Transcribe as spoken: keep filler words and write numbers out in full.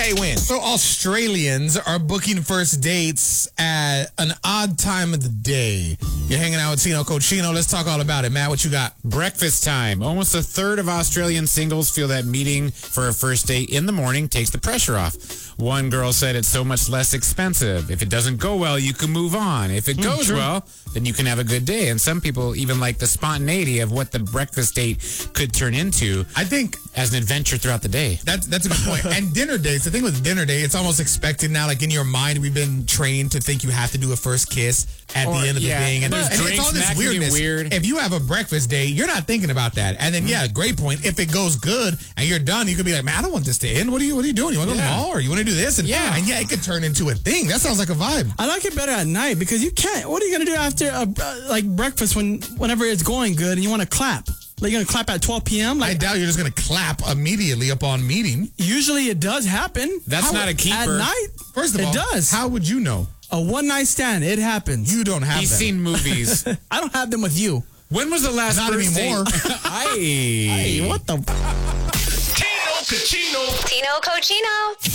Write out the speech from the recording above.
K win. So Australians are booking first dates at an odd time of the day. You're hanging out with Tino Cochino. Let's talk all about it. Matt, what you got? Breakfast time. Almost a third of Australian singles feel that meeting for a first date in the morning takes the pressure off. One girl said it's so much less expensive. If it doesn't go well, you can move on. If it goes true. well, then you can have a good day. And some people even like the spontaneity of what the breakfast date could turn into. I think as an adventure throughout the day. That's that's a good point. And dinner dates, the thing with dinner date, it's almost expected now. Like in your mind, we've been trained to think you have to do a first kiss at Or, the end of yeah, the thing. and And, there's and it's drinks, all this and that can get weirdness. weird. If you have a breakfast date, you're not thinking about that. And then, yeah, great point. If it goes good and you're done, you could be like, man, I don't want this to end. What are you What are you doing? You want to go to the Yeah. mall or you want to do this? And Yeah. and yeah, it could turn into a thing. That sounds like a vibe. I like it better at night because you can't. What are you gonna do after a, uh, like breakfast when whenever it's going good and you want to clap? Like you're gonna clap at twelve p.m. I Like doubt you're just going to clap immediately upon meeting. usually it does happen. That's How- not a keeper. At night, First of it all, does. how would you know? A one night stand, it happens. You don't have He's that. seen movies. I don't have them with you. When was the last Not first anymore. date? I. Hey, what the? Tino Cochino. Tino Cochino.